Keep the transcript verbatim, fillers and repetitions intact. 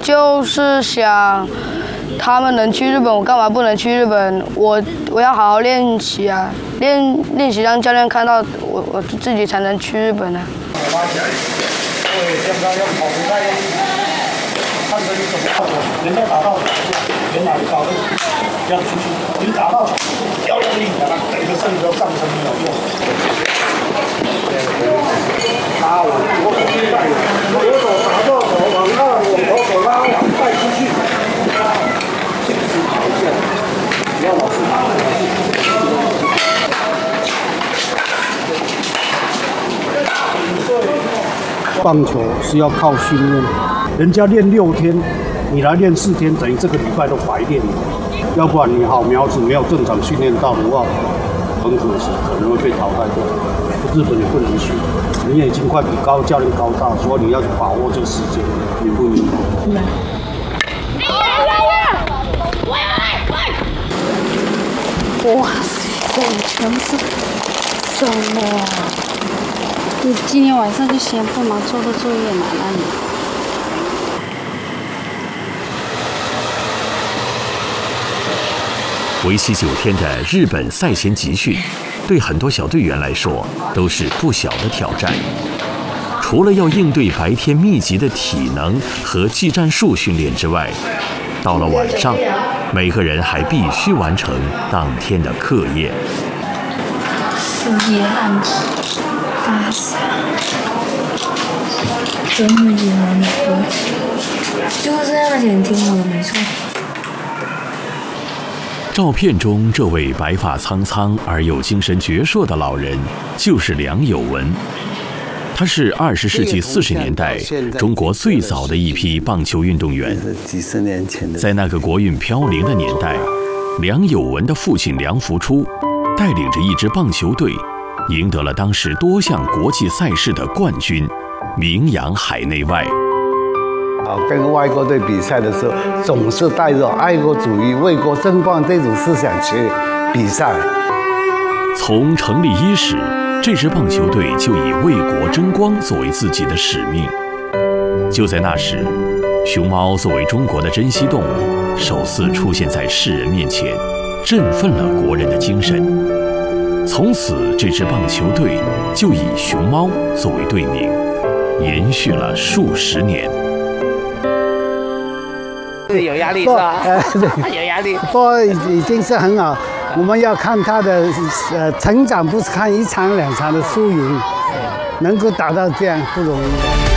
就是想他们能去日本，我干嘛不能去日本？我我要好好练习啊，练练习让教练看到我，我自己才能去日本啊。 拉起来，对，这样要跑不太用力，看着你怎么跑，人家打到原来高度要出去，你打到要用力，把它等个身体上升没有用。打我，我手臂带，左手打到手往上，我左手拉往带出去，轻轻跑一下，不要老是打。棒球是要靠训练，人家练六天，你来练四天，等于这个礼拜都白练了。要不然你好苗子没有正常训练到的话，很可惜，可能会被淘汰掉。日本也不能学，你也已经快比高教练高大，所以你要把握这个时间，明不明白？明白。 哇塞，全部是什么啊？你今天晚上就先不忙，做个作业嘛，那你。 为期九天的日本赛前集训，对很多小队员来说都是不小的挑战。除了要应对白天密集的体能和技战术训练之外，到了晚上，每个人还必须完成当天的课业。 事业暗大傻，真的也蛮多，就是这样子，你听我的没错。 照片中这位白发苍苍而又精神矍铄的老人，就是梁有文。他是二十世纪四十年代中国最早的一批棒球运动员。 几十年前的， 在那个国运飘零的年代，梁有文的父亲梁福初带领着一支棒球队，赢得了当时多项国际赛事的冠军，名扬海内外。 啊，跟外国队比赛的时候，总是带着爱国主义、为国争光这种思想去比赛。 从成立伊始，这支棒球队就以为国争光作为自己的使命。就在那时，熊猫作为中国的珍稀动物，首次出现在世人面前，振奋了国人的精神。从此，这支棒球队就以熊猫作为队名，延续了数十年。 有压力是吧？呃，有压力。 不过已经是很好，我们要看他的呃成长，不是看一场两场的输赢，能够达到这样不容易。